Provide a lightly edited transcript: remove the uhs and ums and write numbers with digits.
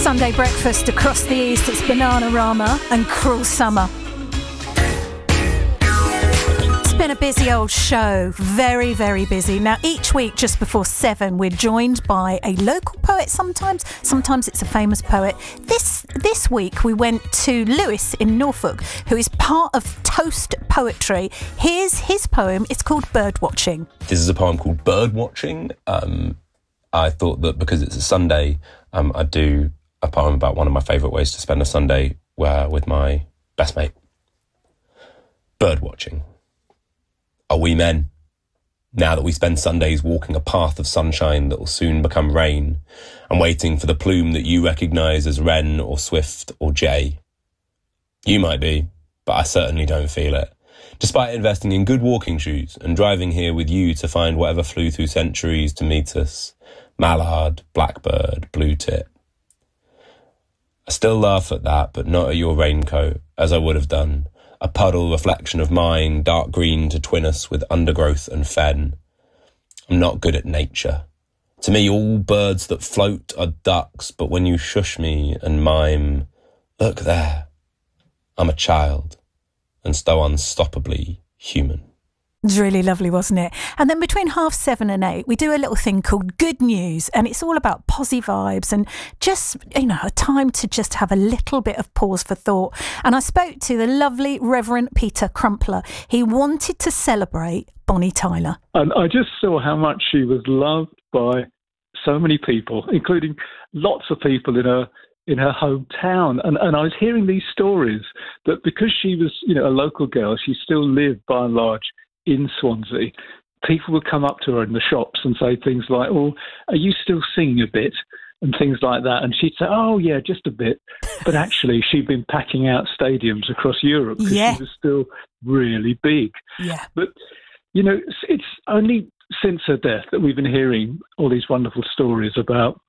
Sunday breakfast across the east. It's Bananarama and Cruel Summer. It's been a busy old show. Very, very busy. Now, each week just before 7, we're joined by a local poet sometimes. Sometimes it's a famous poet. This week we went to Lewis in Norfolk, who is part of Toast Poetry. Here's his poem. It's called Birdwatching. This is a poem called Birdwatching. I thought that because it's a Sunday, I'd do a poem about one of my favourite ways to spend a Sunday with my best mate. Birdwatching. Are we men? Now that we spend Sundays walking a path of sunshine that will soon become rain, and waiting for the plume that you recognise as wren or swift or jay. You might be, but I certainly don't feel it. Despite investing in good walking shoes and driving here with you to find whatever flew through centuries to meet us, mallard, blackbird, blue tit. I still laugh at that, but not at your raincoat, as I would have done. A puddle reflection of mine, dark green to twin us with undergrowth and fen. I'm not good at nature. To me, all birds that float are ducks, but when you shush me and mime, look there, I'm a child, and so unstoppably human. It was really lovely, wasn't it? And then between 7:30 and 8, we do a little thing called Good News, and it's all about posy vibes and just, a time to just have a little bit of pause for thought. And I spoke to the lovely Reverend Peter Crumpler. He wanted to celebrate Bonnie Tyler. And I just saw how much she was loved by so many people, including lots of people in her hometown. And I was hearing these stories that because she was, a local girl, she still lived by and large in Swansea. People would come up to her in the shops and say things like, "Oh, are you still singing a bit?" and things like that. And she'd say, "Oh, yeah, just a bit." But actually, she'd been packing out stadiums across Europe because she was still really big. Yeah. But, it's only since her death that we've been hearing all these wonderful stories about